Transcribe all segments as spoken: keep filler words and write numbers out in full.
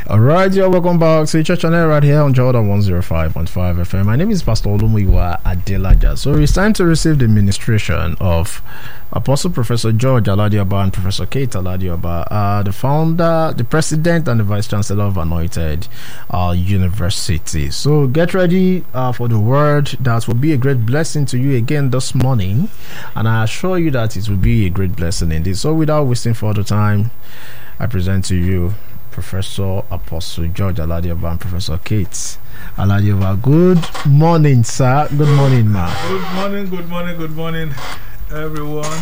All right, yeah, welcome back to Church Channel right here on Jordan one oh five point five F M. My name is Pastor Olumuyiwa Adelaja. So it's time to receive the ministration of Apostle Professor George Aladioba and Professor Kate Aladioba, uh, the founder, the president, and the vice chancellor of Anointed uh, University. So get ready uh, for the word that will be a great blessing to you again this morning, and I assure you that it will be a great blessing indeed. So without wasting further time, I present to you Professor Apostle George Aladioba and Professor Kate Aladioba. Good morning, sir. Good morning, ma. Good morning, good morning, good morning, everyone.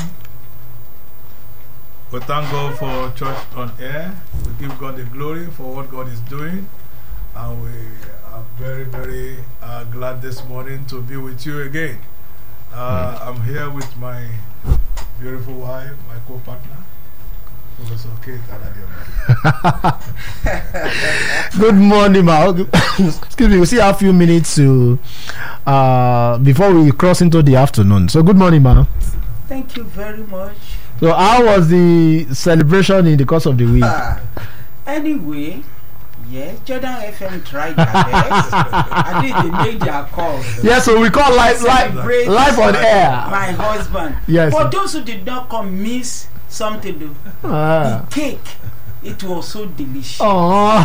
We thank God for Church on Air. We give God the glory for what God is doing. And we are very, very uh, glad this morning to be with you again. Uh, mm. I'm here with my beautiful wife, my co-partner, Professor Kate Aladioba. Good morning, ma. Excuse me, we still have a few minutes to uh, before we cross into the afternoon. So, good morning, ma. Thank you very much. So, how was the celebration in the course of the week? Uh, anyway, yes, Jordan F M tried their best. I think they made their call. Yes, so we call live, live, live on air. My husband. Yes. For those who did not come, miss something to Ah. the cake. It was so delicious. Oh.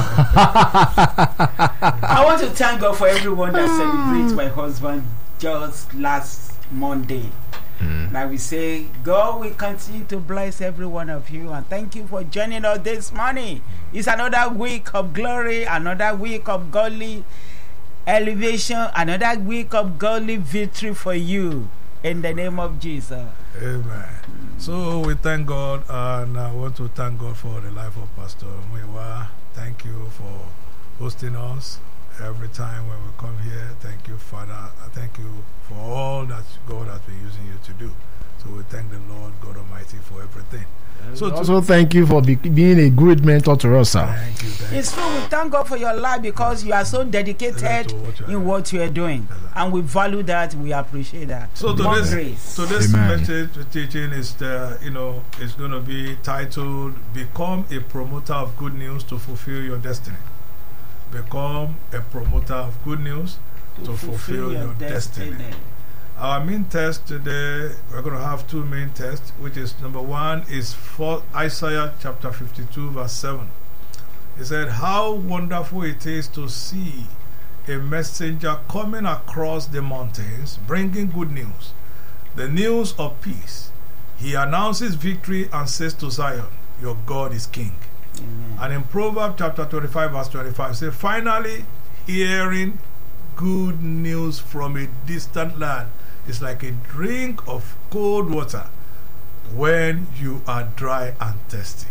I want to thank God for everyone that celebrates my husband just last Monday. Mm. Like we say, God will continue to bless every one of you, and thank you for joining us this morning. It's another week of glory, another week of godly elevation, another week of godly victory for you in the name of Jesus. Amen. So we thank God, and I want to thank God for the life of Pastor Muyiwa. Thank you for hosting us every time when we come here. Thank you, Father. Thank you for all that God has been using you to do. So we thank the Lord God Almighty for everything. So also thank you for be, being a good mentor to us, sir. Thank you. Thank It's true. We thank God for your life because you are so dedicated what in what you are doing, and we value that. We appreciate that. So More today's, grace. so this Amen. message teaching is the, you know, is going to be titled "Become a Promoter of Good News to Fulfill Your Destiny." Become a promoter of good news to, fulfill, your destiny. Our main test today, we're going to have two main tests, which is number one is for Isaiah chapter fifty-two, verse seven. It said, "How wonderful it is to see a messenger coming across the mountains, bringing good news, the news of peace. He announces victory and says to Zion, your God is king." Amen. And in Proverbs chapter twenty-five, verse twenty-five, it says, "Finally hearing good news from a distant land is like a drink of cold water when you are dry and thirsty."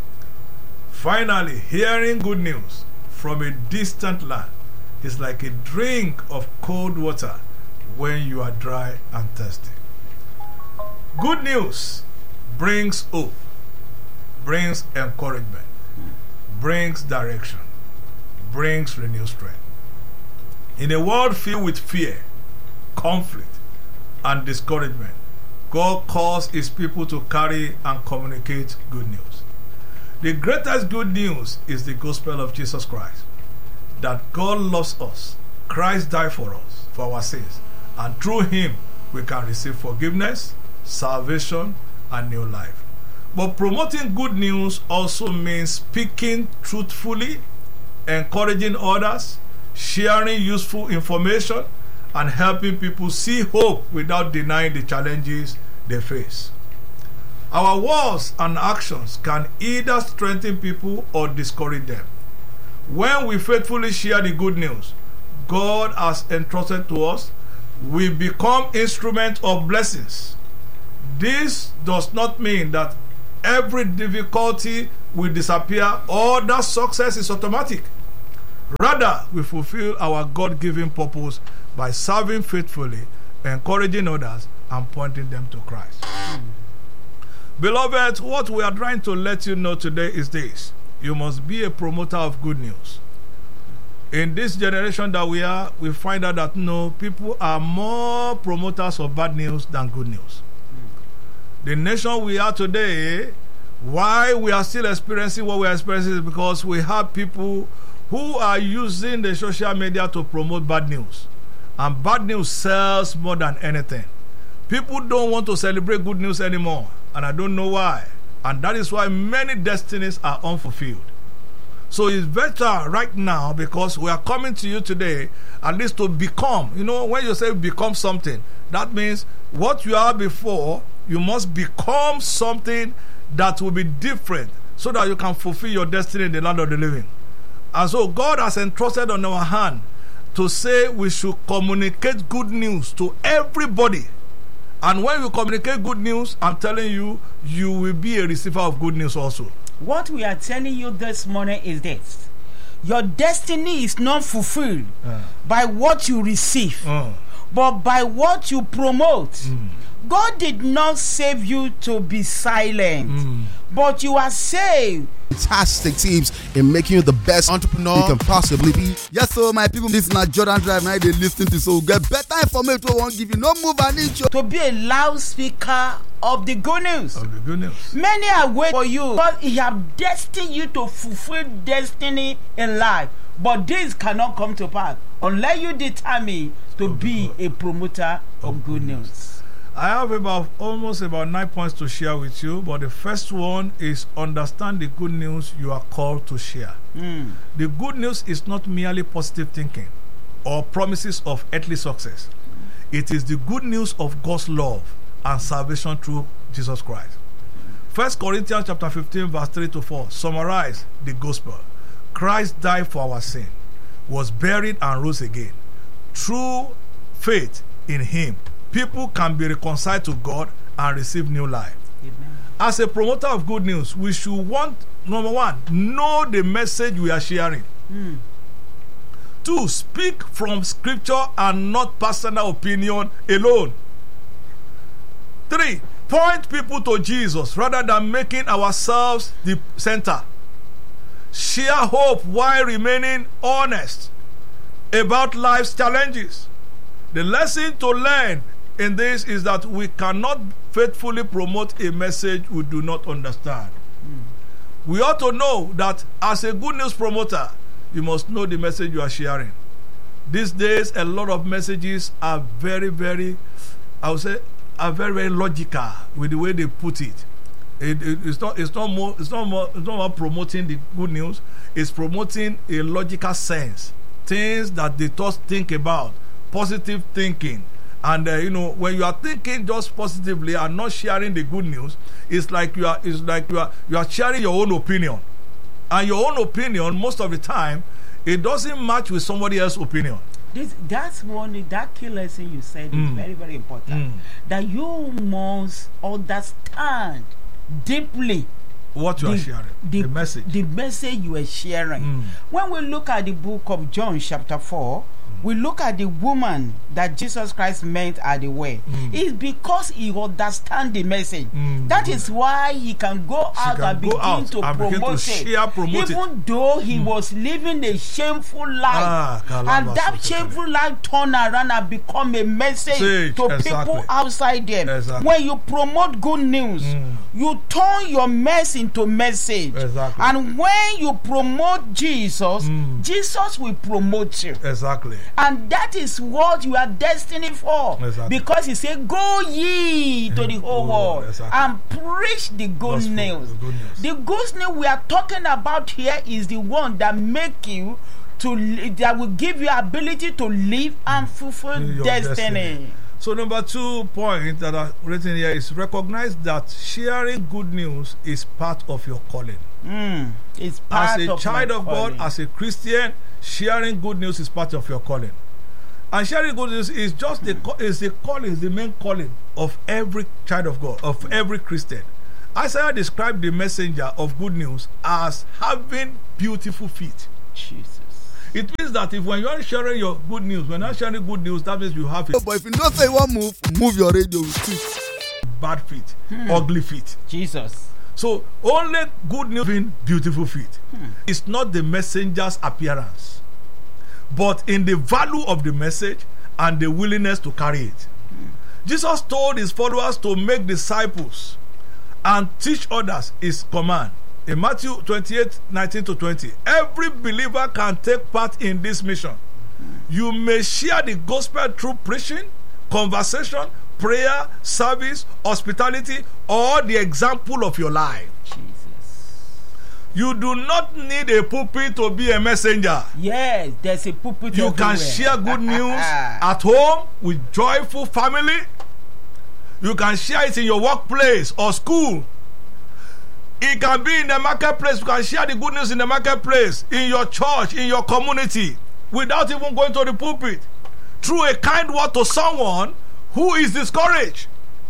Finally, hearing good news from a distant land is like a drink of cold water when you are dry and thirsty. Good news brings hope, brings encouragement, brings direction, brings renewed strength. In a world filled with fear, conflict, and discouragement, God calls His people to carry and communicate good news. The greatest good news is the gospel of Jesus Christ, that God loves us, Christ died for us, for our sins, and through Him we can receive forgiveness, salvation, and new life. But promoting good news also means speaking truthfully, encouraging others, sharing useful information, and helping people see hope without denying the challenges they face. Our words and actions can either strengthen people or discourage them. When we faithfully share the good news God has entrusted to us, we become instruments of blessings. This does not mean that every difficulty will disappear or that success is automatic. Rather, we fulfill our God-given purpose by serving faithfully, encouraging others, and pointing them to Christ. Mm. Beloved, what we are trying to let you know today is this: you must be a promoter of good news. In this generation that we are, we find out that no, people are more promoters of bad news than good news. Mm. The nation we are today, Why we are still experiencing what we are experiencing is because we have people who are using the social media to promote bad news. And bad news sells more than anything. People don't want to celebrate good news anymore, and I don't know why. And that is why many destinies are unfulfilled. So it's better right now, because we are coming to you today at least to become. You know, when you say become something, that means what you are before, you must become something that will be different so that you can fulfill your destiny in the land of the living. And so God has entrusted on our hand to say we should communicate good news to everybody. And when you communicate good news, I'm telling you, you will be a receiver of good news also. What we are telling you this morning is this: your destiny is not fulfilled uh. by what you receive, uh. but by what you promote. Mm. God did not save you to be silent, mm. but you are saved. Fantastic tips in making you the best entrepreneur you can possibly be. Yes, so my people, this is not Jordan Drive. Now they listen to, so get better information. We won't give you no move an inch. To be a loudspeaker of the good news. Of the good news. Many are waiting for you, but He has destined you to fulfill destiny in life. But this cannot come to pass unless you determine to of be a promoter of, of good news. news. I have about almost about nine points to share with you, but the first one is understand the good news you are called to share. Mm. The good news is not merely positive thinking or promises of earthly success. It is the good news of God's love and salvation through Jesus Christ. First Corinthians chapter fifteen, verse three to four summarize the gospel. Christ died for our sin, was buried and rose again. Through faith in Him, people can be reconciled to God and receive new life. Amen. As a promoter of good news, we should want, number one, know the message we are sharing. Mm. Two, speak from scripture and not personal opinion alone. Three, point people to Jesus rather than making ourselves the center. Share hope while remaining honest about life's challenges. The lesson to learn in this is that we cannot faithfully promote a message we do not understand. Mm. We ought to know that as a good news promoter, you must know the message you are sharing. These days, a lot of messages are very, very, I would say, are very, very logical with the way they put it. It, it it's not, it's not more, it's not more, it's not more promoting the good news. It's promoting a logical sense, things that they just think about, positive thinking. And uh, you know, when you are thinking just positively and not sharing the good news, it's like you are it's like you are you are sharing your own opinion. And your own opinion, most of the time, it doesn't match with somebody else's opinion. This that's one that key lesson you said mm. is very, very important. Mm. That you must understand deeply what you the, are sharing, the, the message. The message you are sharing. Mm. When we look at the book of John, chapter four, we look at the woman that Jesus Christ met at the well. Mm. It's because he understands the message. Mm. That is why he can go she out can and begin out to and promote begin to it. Share, promote Even it. though he mm. was living a shameful life. Ah, and that shameful life turned around and become a message Sage, to exactly. people outside them. Exactly. When you promote good news, mm. you turn your mess into message. Exactly. And when you promote Jesus, mm. Jesus will promote you. Exactly. And that is what you are destined for. Exactly. Because he said, go ye to the whole world exactly. and preach the good news. The good news. The good news we are talking about here is the one that make you to that will give you ability to live and fulfill destiny. destiny. So number two point that are written here is recognize that sharing good news is part of your calling. Mm, it's part as a of child of calling. God, as a Christian, sharing good news is part of your calling. And sharing good news is just the is the calling, is the main calling of every child of God, of every Christian. Isaiah described the messenger of good news as having beautiful feet. Jesus. It means that if when you are sharing your good news, when you are sharing good news, that means you have it. But if you don't say one move, move your radio. Bad feet, hmm. ugly feet. Jesus. So only good news being beautiful feet. Hmm. It's not the messenger's appearance, but in the value of the message and the willingness to carry it. Hmm. Jesus told his followers to make disciples and teach others is command. In Matthew twenty-eight, nineteen to twenty, every believer can take part in this mission. You may share the gospel through preaching, conversation, prayer, service, hospitality, or the example of your life. Jesus. You do not need a pulpit to be a messenger. Yes, there's a pulpit You everywhere. can share good news at home with joyful family. You can share it in your workplace or school. It can be in the marketplace. You can share the good news in the marketplace, in your church, in your community, without even going to the pulpit. Through a kind word to someone who is discouraged.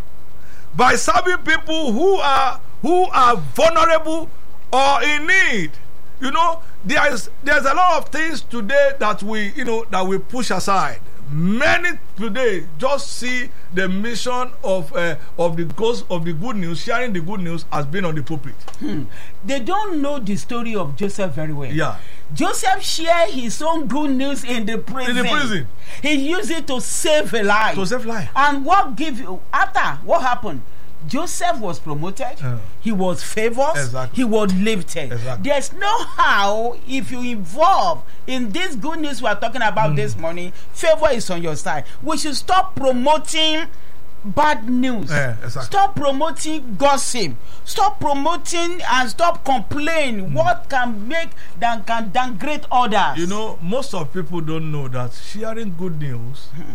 By serving people who are who are vulnerable or in need. You know, there's there's a lot of things today that we you know that we push aside. Many today just see the mission of uh, of the ghost of the good news, sharing the good news, as being on the pulpit. Hmm. They don't know the story of Joseph very well. Yeah. Joseph shared his own good news in the prison. In the prison. He used it to save a life. To save life. And what give you after what happened? Joseph was promoted. Uh, he was favored. Exactly. He was lifted. Exactly. There's no how if you involve in this good news we are talking about mm. this morning. Favor is on your side. We should stop promoting bad news. Yeah, exactly. Stop promoting gossip. Stop promoting and stop complaining. Mm. What can make that can downgrade others? You know, most of people don't know that sharing good news mm.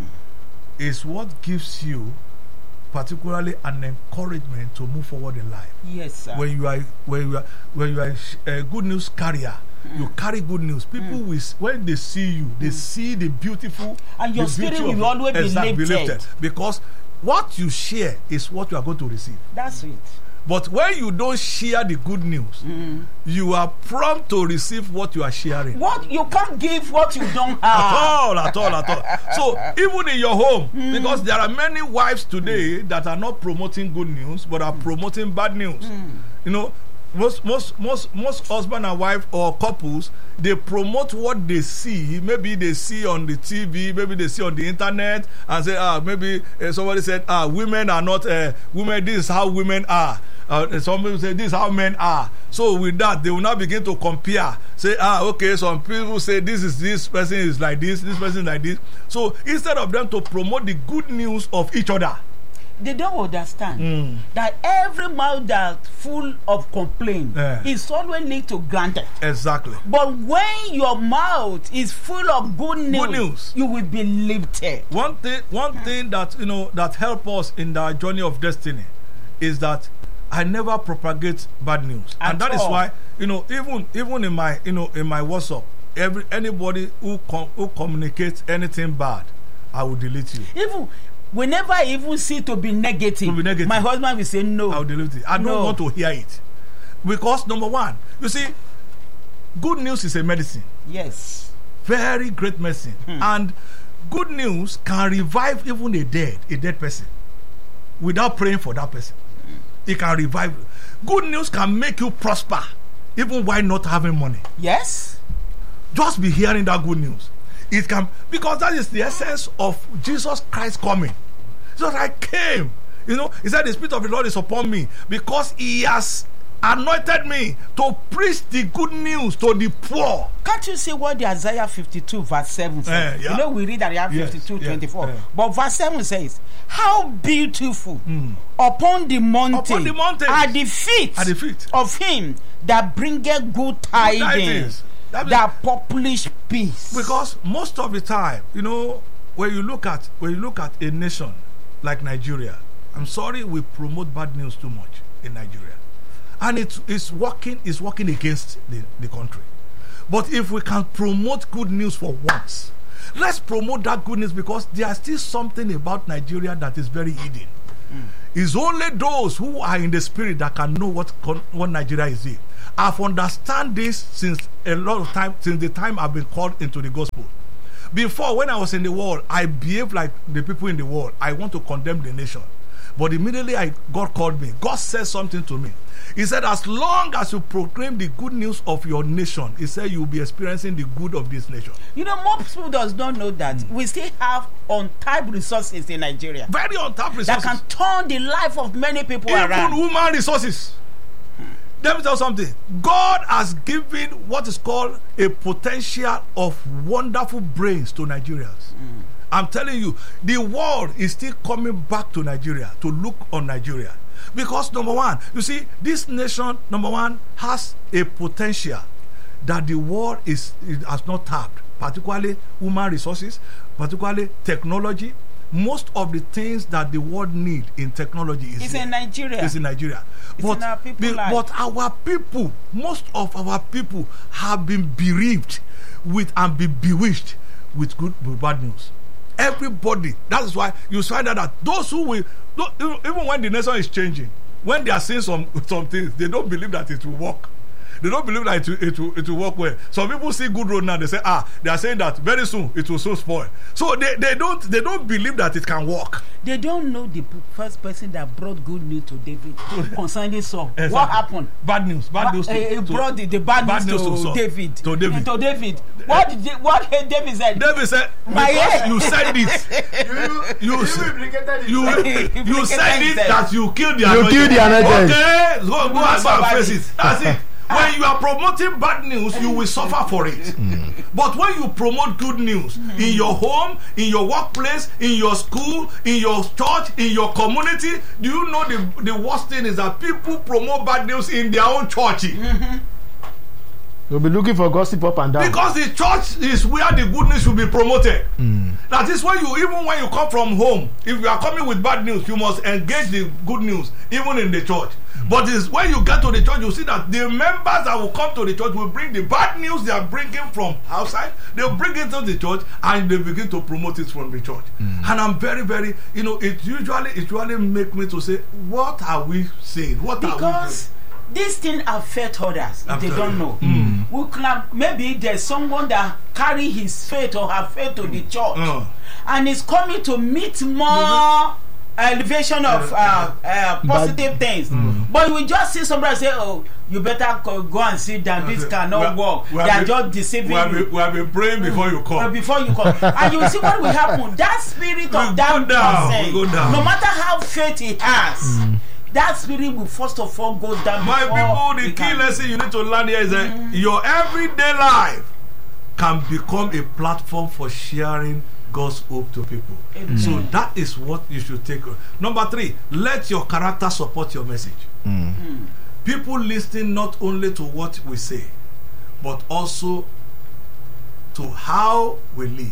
is what gives you particularly an encouragement to move forward in life. Yes, sir. When you are when you are when you are a good news carrier, mm. you carry good news. People mm. will, when they see you, they mm. see the beautiful, and your spirit will always be lifted. be lifted because what you share is what you are going to receive. That's it. But when you don't share the good news, mm. you are prompt to receive what you are sharing. What you can't give what you don't have. At all, at all, at all. So even in your home, mm. because there are many wives today mm. that are not promoting good news, but are mm. promoting bad news. Mm. You know, most most most most husband and wife or couples, they promote what they see. Maybe they see on the T V, maybe they see on the internet, and say, ah, maybe uh, somebody said, ah, women are not uh, women. This is how women are. Uh, some people say this is how men are. So with that, they will now begin to compare. Say, ah, okay, some people say this is this person is like this, this person is like this. So instead of them to promote the good news of each other, they don't understand mm. that every mouth that's full of complaint yeah. is always linked to granted. Exactly. But when your mouth is full of good news, good news. you will be lifted. One thing, one thing that you know that help us in the journey of destiny is that I never propagate bad news, At and that all. is why you know even even in my you know in my WhatsApp, every anybody who com- who communicates anything bad, I will delete you. Even whenever I even see to be negative, to be negative, my husband will say no. I will delete it. I no. don't want to hear it because number one, you see, good news is a medicine. Yes, very great medicine, hmm. and good news can revive even a dead a dead person without praying for that person. It can revive. Good news can make you prosper, even while not having money. Yes. Just be hearing that good news. It can, because that is the essence of Jesus Christ coming. So I came, you know, he said the Spirit of the Lord is upon me because he has anointed me to preach the good news to the poor. Can't you see what the Isaiah fifty-two verse seven says? Uh, yeah. You know, we read Isaiah yes, fifty-two yeah, twenty-four. Yeah. But verse seven says, how beautiful mm. upon the mountain upon the mountains are the feet, are the feet of him that bringeth good tidings, that, that publish peace. Because most of the time, you know, when you look at when you look at a nation like Nigeria, I'm sorry, we promote bad news too much in Nigeria. And it is working is working against the, the country. But if we can promote good news for once, let's promote that good news, because there is still something about Nigeria that is very hidden. Mm. It's only those who are in the spirit that can know what what Nigeria is in. I've understand this since a lot of time, since the time I've been called into the gospel. Before, when I was in the world, I behaved like the people in the world. I want to condemn the nation. But immediately I, God called me. God said something to me. He said, as long as you proclaim the good news of your nation, he said you will be experiencing the good of this nation. You know, most people does not know that mm. we still have untapped resources in Nigeria. Very untapped resources. That can turn the life of many people Even around. Even human resources. Hmm. Let me tell you something. God has given what is called a potential of wonderful brains to Nigerians. Mm. I'm telling you, the world is still coming back to Nigeria to look on Nigeria. Because number one, you see, this nation, number one, has a potential that the world is, is has not tapped, particularly human resources, particularly technology. Most of the things that the world need in technology is it's in Nigeria. It's in Nigeria. It's but, in our people be, but our people, most of our people have been bereaved with and be bewitched with good with bad news. Everybody. That is why you find out that those who will, even when the nation is changing, when they are saying some some things, they don't believe that it will work. They don't believe that it will, it will, it will work well. Some people see good road now. They say, ah, they are saying that very soon it will so spoil. So they, they don't they don't believe that it can work. They don't know the first person that brought good news to David concerning Saul. Exactly. What happened? Bad news. Bad news. Ba- to, he to, brought the, the bad, bad news, news to, to David. To David. To David. What did they, what David said? David said, My because head. you said it. you you you, you, you said it that you killed the You anointed. killed the anointed. Okay, go go as far and face it. That's it. When you are promoting bad news, you will suffer for it. Mm. But when you promote good news mm. in your home, in your workplace, in your school, in your church, in your community, do you know the, the worst thing is that people promote bad news in their own church? Mm-hmm. You'll be looking for gossip up and down. Because the church is where the good news should be promoted. Mm. That is why you, even when you come from home, if you are coming with bad news, you must engage the good news, even in the church. Mm. But it's when you get to the church, you see that the members that will come to the church will bring the bad news they are bringing from outside. They'll bring it to the church and they begin to promote it from the church. Mm. And I'm very, very, you know, it usually, it usually make me to say, what are we saying? What because are we saying? This thing affect others if they don't know. Mm. We can, maybe there's someone that carry his faith or her faith to the church mm. and is coming to meet more mm-hmm. elevation of uh, uh, positive but, things. Mm. But you just see somebody say, "Oh, you better go and sit down. This cannot work." They are just deceiving we have you. Been, we have been praying before you come. Before you come, and you see what will happen. That spirit of we that person, go down. no matter how faith he has. Mm. That spirit will first of all go down. My people, the key can... lesson you need to learn here is that mm-hmm. your everyday life can become a platform for sharing God's hope to people. Mm-hmm. So that is what you should take. Number three, let your character support your message. Mm-hmm. People listen not only to what we say, but also to how we live.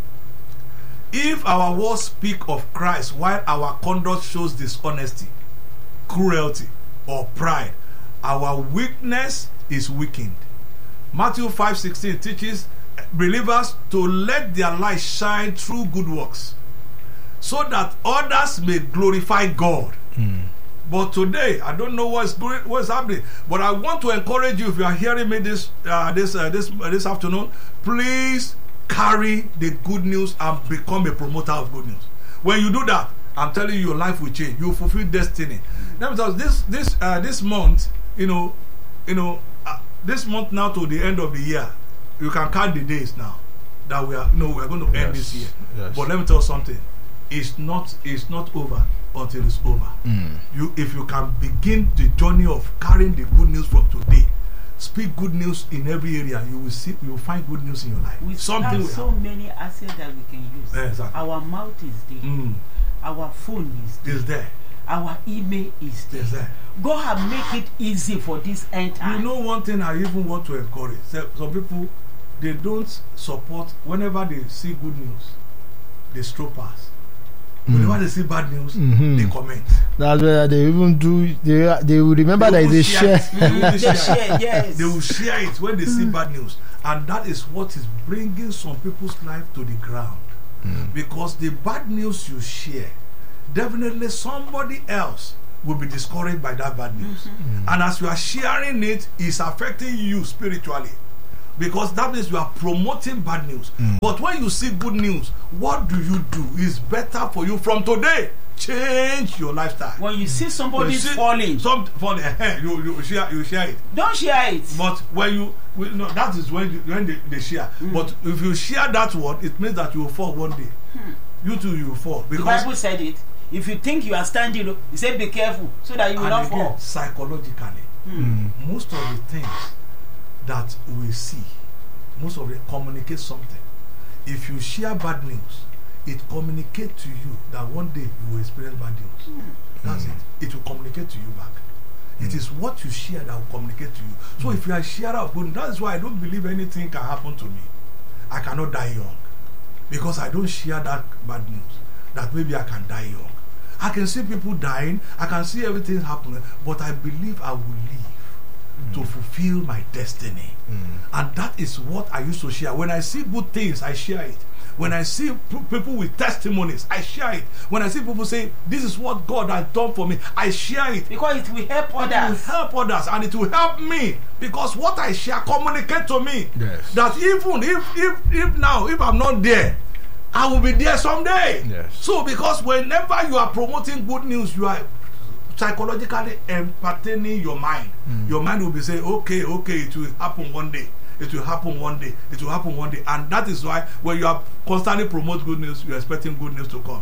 If our words speak of Christ while our conduct shows dishonesty, cruelty or pride, our weakness is weakened. Matthew five sixteen teaches believers to let their light shine through good works so that others may glorify God. Mm. But today, I don't know what's going, what's happening, but I want to encourage you, if you are hearing me this uh, this uh, this uh, this afternoon, please carry the good news and become a promoter of good news. When you do that, I'm telling you, your life will change. You will fulfill destiny. Let me tell you, this this uh, this month, you know, you know, uh, this month now to the end of the year, you can count the days now that we are, you know, we are going to end yes. this year. Yes. But let me tell you something: it's not it's not over until it's over. Mm. You, if you can begin the journey of carrying the good news from today, speak good news in every area, you will see, you will find good news in your life. We Something have so many assets that we can use. Yeah, exactly. Our mouth is there. Mm. Our phone is there. Is there. Our email is there. Is there. God have make it easy for this end time. You know one thing I even want to encourage. Some people, they don't support whenever they see good news, they stroll past. Mm. Whenever they see bad news, mm-hmm. they comment. That's where they even do. They they will remember they that they share. They will they share. Yes. They will share it when they see bad news, and that is what is bringing some people's life to the ground. Mm. Because the bad news you share, definitely somebody else will be discouraged by that bad news. Mm-hmm. And as you are sharing it, it's affecting you spiritually. Because that means you are promoting bad news. Mm. But when you see good news, what do you do? It's better for you from today change your lifestyle. When you see somebody You see falling, some falling, eh, you you share you share it. don't share it. But when you, we, no, that is when you, when they, they share. Mm. But if you share that one, it means that you will fall one day. Hmm. You too, you will fall The because. Bible said it. If you think you are standing, he said, "Be careful, so that you will And not again, fall." psychologically, Hmm. most of the things that we see, most of it communicate something. If you share bad news, it communicates to you that one day you will experience bad news. Hmm. That's Mm. it. It will communicate to you back. It is what you share that will communicate to you. So if you are a sharer of good, that is why I don't believe anything can happen to me. I cannot die young because I don't share that bad news. That maybe I can die young. I can see people dying. I can see everything happening, but I believe I will live to fulfill my destiny. And that is what I used to share. When I see good things, I share it. When I see p- people with testimonies, I share it. When I see people say, "This is what God has done for me," I share it. Because it will help It will others. help others and it will help me because what I share communicate to me Yes. that even if if if now if I'm not there, I will be there someday. Yes. So because whenever you are promoting good news, you are psychologically entertaining your mind. Mm. Your mind will be saying, "Okay, okay, it will happen one day. It will happen one day. It will happen one day." And that is why when you are constantly promote good news, you are expecting good news to come.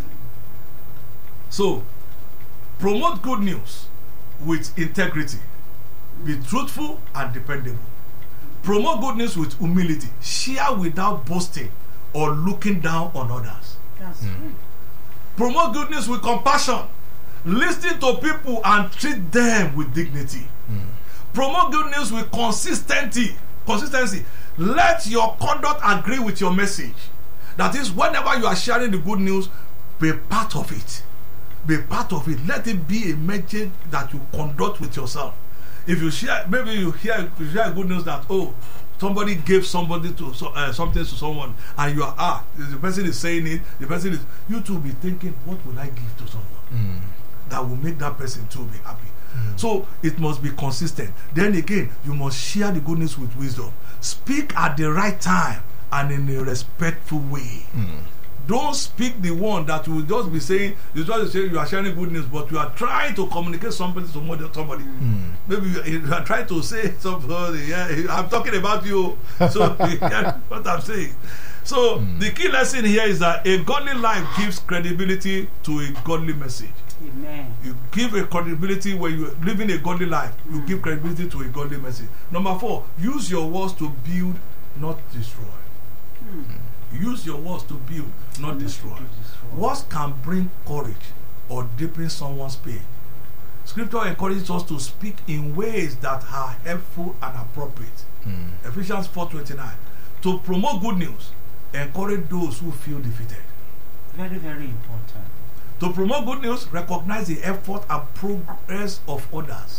So promote good news with integrity. Be truthful and dependable. Promote good news with humility. Share without boasting or looking down on others. That's true. Promote good news with compassion. Listen to people and treat them with dignity. Promote good news with consistency. Consistency. Let your conduct agree with your message. That is, whenever you are sharing the good news, be part of it. Be part of it. Let it be a message that you conduct with yourself. If you share, maybe you hear, you share good news that, oh, somebody gave somebody to so, uh, something to someone, and you are ah, the person is saying it. The person is, you too be thinking, what will I give to someone Mm. that will make that person too be happy? Mm. So it must be consistent. Then again, you must share the good news with wisdom. Speak at the right time and in a respectful way. Mm. Don't speak the one that will just be saying, you just say you are sharing good news, but you are trying to communicate something to somebody. somebody. Mm. Maybe you, you are trying to say something. Yeah, I'm talking about you. So you get what I'm saying. So Mm. the key lesson here is that a godly life gives credibility to a godly message. Amen. You give a credibility when you are living a godly life. You give credibility to a godly message. Number four, use your words to build, not destroy. Hmm. Use your words to build, not destroy. Words can bring courage or deepen someone's pain. Scripture encourages us to speak in ways that are helpful and appropriate. Mm. Ephesians four twenty-nine. To promote good news, encourage those who feel defeated. Very, very important. To promote good news, recognize the effort and progress of others.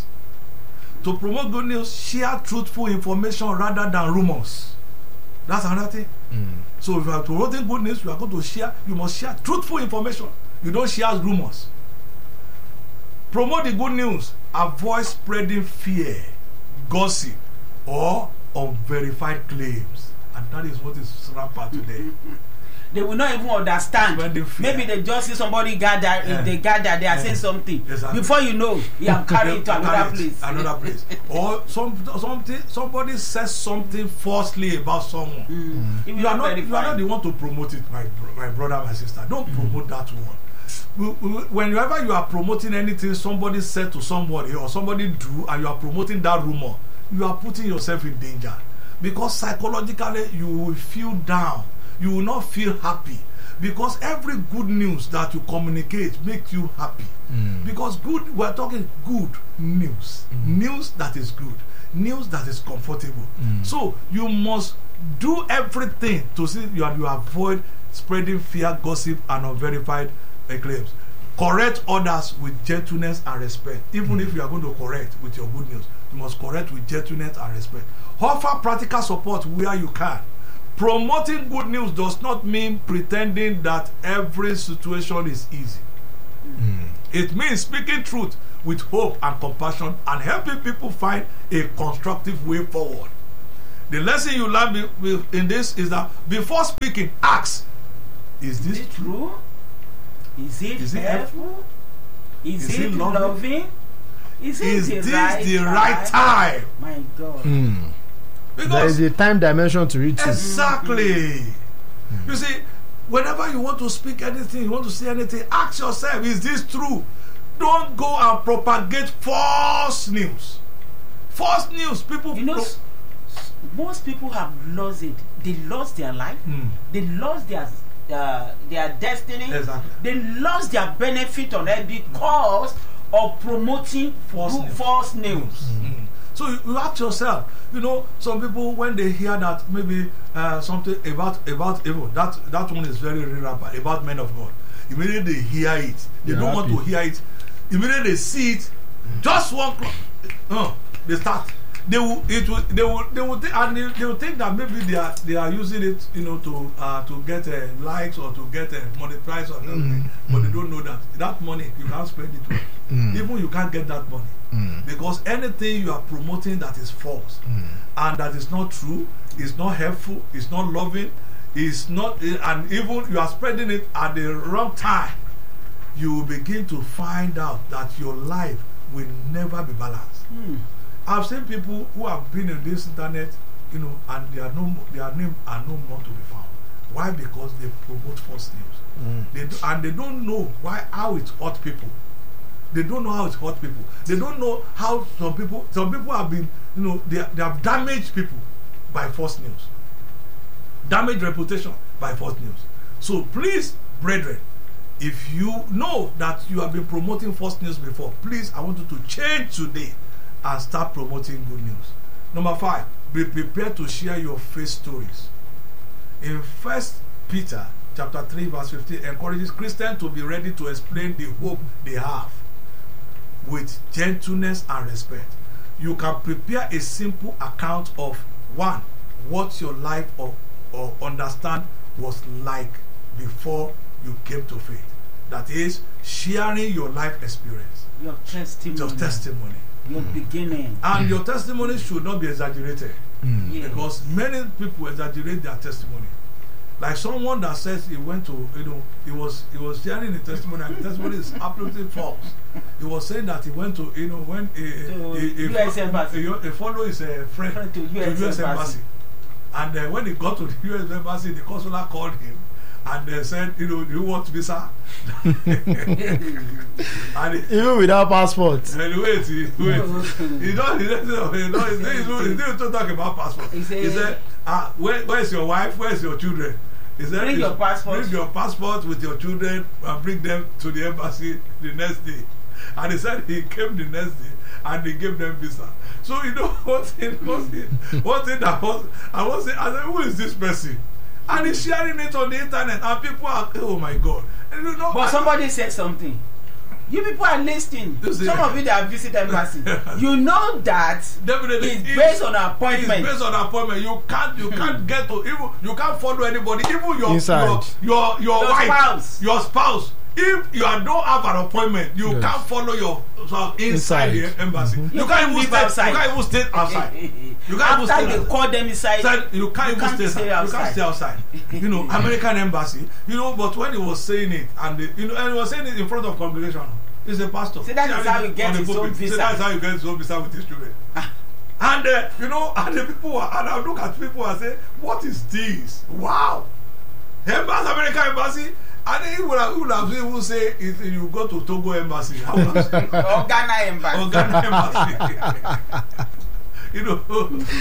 To promote good news, share truthful information rather than rumors. That's another thing. Mm. So if you are promoting good news, you are going to share, you must share truthful information. You don't share rumors. Promote the good news. Avoid spreading fear, gossip, or unverified claims. And that is what is rampant today. They will not even understand. When they fear. Maybe they just see somebody gather. Yeah. If they gather, they are Yeah. saying something. Exactly. Before you know, you are carried to another place. Another place. Or some something somebody says something falsely about someone. Mm. If You are not you are verified. not the one to promote it, my bro- my brother, my sister. Don't promote that one. We- we- Whenever you are promoting anything somebody said to somebody or somebody do, and you are promoting that rumor, you are putting yourself in danger because psychologically you will feel down. You will not feel happy because every good news that you communicate makes you happy. Mm. Because good, we're talking good news, Mm. news that is good, news that is comfortable. Mm. So you must do everything to see you, you avoid spreading fear, gossip, and unverified uh, claims. Correct others with gentleness and respect. Even Mm. if you are going to correct with your good news, you must correct with gentleness and respect. Offer practical support where you can. Promoting good news does not mean pretending that every situation is easy. Mm. It means speaking truth with hope and compassion and helping people find a constructive way forward. The lesson you learn be, be, in this is that before speaking, ask, is this Is it true? true? Is it Is it helpful? Is, Is it it loving? loving? Is it Is the this right the time? right time? My God. Mm. There Because is a time dimension to it too. exactly. You see, whenever you want to speak anything, you want to say anything, ask yourself, is this true? Don't go and propagate false news. False news, people. You know, pro- s- s- most people have lost it. They lost their life. Mm. They lost their uh, their destiny. Exactly. They lost their benefit on it because of promoting False false news. news. False news. Mm. So you, you ask yourself, you know, some people when they hear that maybe uh, something about about evil, that that one is very rampant about men of God. Immediately they hear it, they They're don't want to happy. hear it. Immediately they see it, just one clock, uh, they start. They will, it will, they will, they will, think, and they, they will think that maybe they are, they are using it, you know, to, uh, to get uh, likes or to get uh, monetized or something. Mm. But they don't know that that money you can't spend it well. Mm. Even you can't get that money. Mm. Because anything you are promoting that is false Mm. and that is not true, is not helpful, is not loving, is not, and even you are spreading it at the wrong time, you will begin to find out that your life will never be balanced. Hmm. I've seen people who have been in this internet, you know, and they are no, mo- their name are no more to be found. Why? Because they promote false news. Mm. They do, and they don't know why how it hurt people. They don't know how it hurt people. They don't know how some people some people have been, you know, they, they have damaged people by false news. Damaged reputation by false news. So please, brethren, if you know that you have been promoting false news before, please, I want you to change today and start promoting good news. Number five, be prepared to share your faith stories. In First Peter chapter three verse fifteen encourages Christians to be ready to explain the hope they have with gentleness and respect. You can prepare a simple account of one, what your life or, or understand was like before you came to faith. That is sharing your life experience, Your testimony. your testimony. Your beginning. And your testimony should not be exaggerated. Mm. Yeah. Because many people exaggerate their testimony. Like someone that says he went to, you know, he was he was sharing the testimony, and the testimony is absolutely false. He was saying that he went to, you know, when a, To a, a, U S embassy. a, a follow his uh, friend Friend to U S embassy. embassy, and uh, when he got to the U S embassy, the consular called him and they said, you know, do you want visa? And he, Even without passport. and wait, he, wait. He don't, he don't, he don't, he don't, he don't talk about passport. He He said- said, ah, where, where's your wife? Where's your children? He said, Bring your passport. Bring your passport with your children and bring them to the embassy the next day. And he said he came the next day and they gave them visa. So you know one thing, one thing, one thing that was, I was saying, I said, who is this person? And he's sharing it on the internet, and people are, oh my God. And you know, But somebody said something. You people are listening. You see- Some of you that have visited embassy. You know that definitely it's it's- based on appointment. It's based on appointment. You can't, you can't get to even, you can't follow anybody, even your Inside. your your, your, Your wife, spouse. your spouse. If you are- don't have an appointment, you Yes. can't follow your spouse inside, Inside. the embassy. Mhm. You, You can't can't even live stay. outside. You can't even stay outside. You can't even After stay they outside. call them inside, Said you can't you even can't stay, stay outside. You can't outside. stay outside. You know, American embassy. You know, but when he was saying it, and the, you know, and he was saying it in front of congregation, he's a pastor. See, that is Sharing how it he gets on the his own pulpit. See, visa. that's how you get his own visa with his children. And uh, you know, and the people are, and I look at people and say, what is this? Wow, embassy, American embassy. And he would have, he would have even say if you go to Togo embassy, I would have said, or Ghana embassy. or Ghana embassy. You know, or,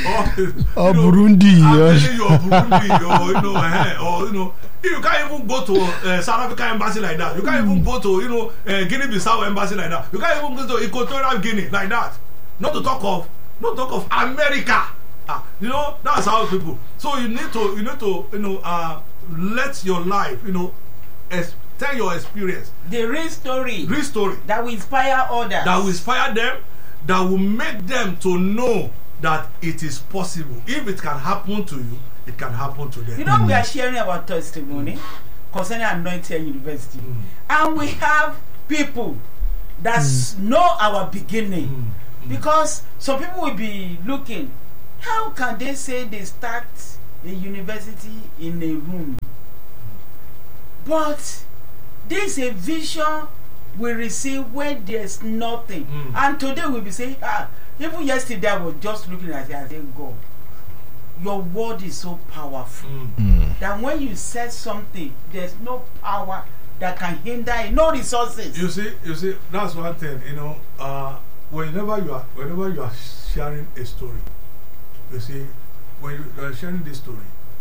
Or you know, Burundi, I'm or- telling you, or Burundi, or you know, eh, or you know, you can't even go to uh, South Africa embassy like that. You can't even go to, you know, uh, Guinea-Bissau embassy like that. You can't even go to Equatorial Guinea like that. Not to talk of, not to talk of America. Ah, you know, that's how people. So you need to, you need to, you know, uh, let your life, you know, es- tell your experience, The real story real story that will inspire others. that will inspire them, that will make them to know that it is possible. If it can happen to you, it can happen to them. You know, we are sharing our testimony concerning Anointed University, Mm. and we have people that s know our beginning. Mm. Because some people will be looking, how can they say they start a university in a room? But this is a vision we receive when there's nothing. Mm. And today we'll be saying, ah, even yesterday I was just looking at it and saying, God, your word is so powerful Mm. Mm. that when you said something, there's no power that can hinder it, no resources. You see, you see, that's one thing. You know, uh, whenever you are, whenever you are sharing a story, you see, when you are sharing this story,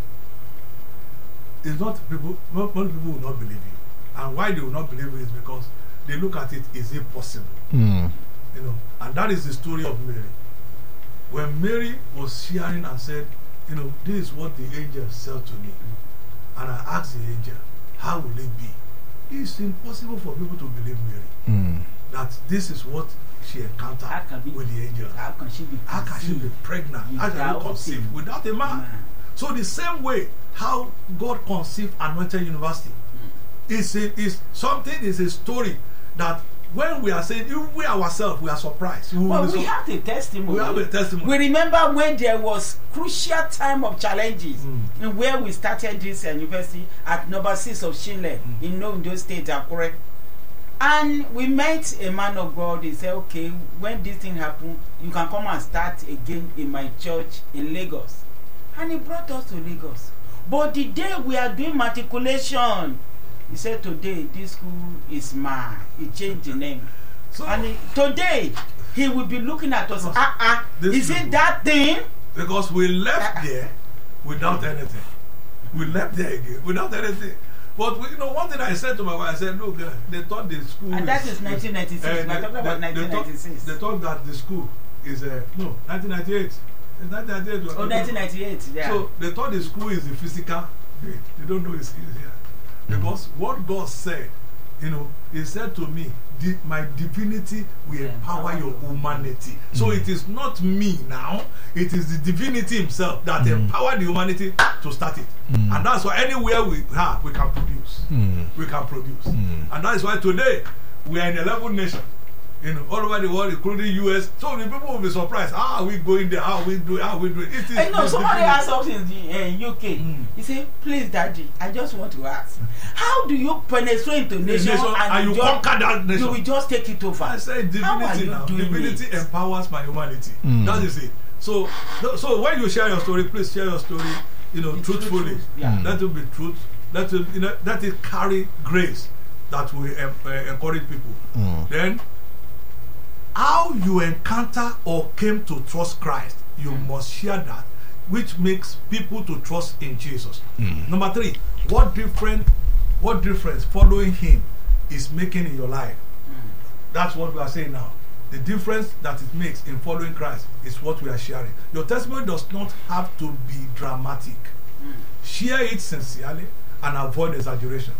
it's not people. Not many people will not believe you, and why they will not believe you is because they look at it, is it possible? Mm. You know, and that is the story of Mary. When Mary was sharing and said, you know, this is what the angel said to me, and I asked the angel, how will it be? It's impossible for people to believe Mary. Mm. That this is what she encountered How can be- with the angel. How can she be How can she be conceived pregnant? How can without she conceive him? without a man? Man. So the same way how God conceived Anointed University is a, is something is a story that when we are saying, even we ourselves, we are surprised. We, will Well, be we sur- have the testimony. we have a testimony. We remember when there was crucial time of challenges Mm. in where we started this uh, university at number six of Shinle Mm. in Ondo State, Akure. And we met a man of God. He said, okay, when this thing happened, you can come and start again in my church in Lagos. And he brought us to Lagos. But the day we are doing matriculation, he said, today this school is mine. He changed the name. So, And he, today, he will be looking at us. Because Ah, ah, this is it people- that thing? because we left there without anything. We left there again without anything. But we, you know, one thing I said to my wife, I said, look, uh, they thought the school And that is nineteen ninety-six. uh, We're they- talking about they- they nineteen ninety-six. thought- They thought that the school is uh, no nineteen ninety-eight. It's nineteen ninety-eight. Oh, nineteen ninety-eight, yeah. So they thought the school is the physical grade. They don't know it's, it's here. Because what God said, you know, He said to me, "Di- my divinity will Yeah, empower empower your you." humanity. So it is not me now, it is the divinity Himself that Mm. empowered the humanity to start it. Mm. And that's why anywhere we are, we can produce. Mm. We can produce. Mm. And that is why today we are in eleven nations. You know, all over the world, including U S. So the people will be surprised. How are we going there? How are we doing? How are we doing? It is. I know the somebody divinity. asked us in the uh, U K. Mm. He said, please, Daddy, I just want to ask, how do you penetrate into The nation, nation, and you just, conquer that nation. you will just take it over? I said How are divinity you now. doing Divinity it? empowers my humanity. Mm. That is it. So, so when you share your story, please share your story. You know, It's truthfully. truth, yeah. Mm. Let it be truth. Let it, you know, let it carry grace that will um, uh, encourage people. Mm. Then, how you encounter or came to trust Christ, you must share that, which makes people to trust in Jesus. Mm. Number three, what different, what difference following Him is making in your life? That's what we are saying now. The difference that it makes in following Christ is what we are sharing. Your testimony does not have to be dramatic. Share it sincerely and avoid exaggeration.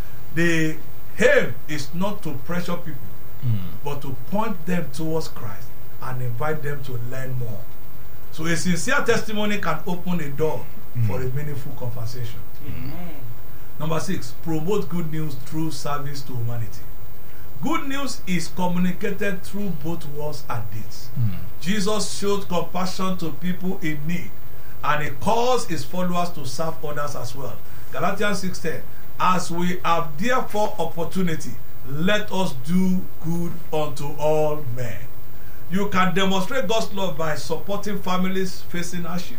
The aim is not to pressure people, Mm. but to point them towards Christ and invite them to learn more. So a sincere testimony can open a door Mm. for a meaningful conversation. Amen. Number six, promote good news through service to humanity. Good news is communicated through both words and deeds. Mm. Jesus showed compassion to people in need, and He calls His followers to serve others as well. Galatians six ten, as we have therefore opportunity, let us do good unto all men. You can demonstrate God's love by supporting families facing hardship,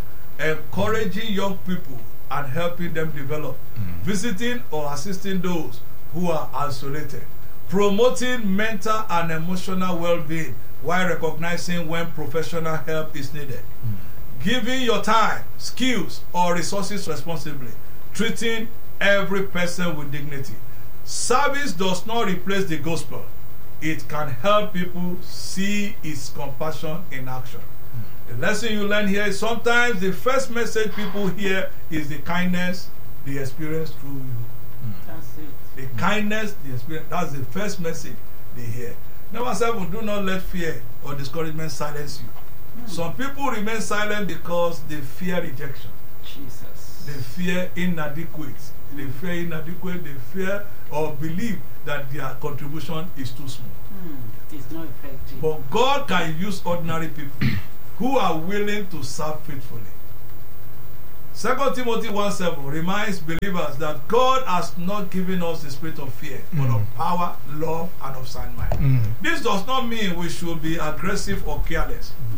encouraging young people and helping them develop, Mm. visiting or assisting those who are isolated, promoting mental and emotional well-being while recognizing when professional help is needed, giving your time, skills, or resources responsibly, treating every person with dignity. Service does not replace the gospel. It can help people see its compassion in action. The lesson you learn here is sometimes the first message people hear is the kindness they experience through you. That's it. The kindness they experience, that's the first message they hear. Number seven, do not let fear or discouragement silence you. Mm. Some people remain silent because they fear rejection. Jesus. They fear inadequate. They fear inadequate. They fear or believe that their contribution is too small. Mm. It's not effective. But God can use ordinary people who are willing to serve faithfully. Second Timothy one seven reminds believers that God has not given us the spirit of fear, mm. but of power, love, and of sound mind. Mm. This does not mean we should be aggressive or careless.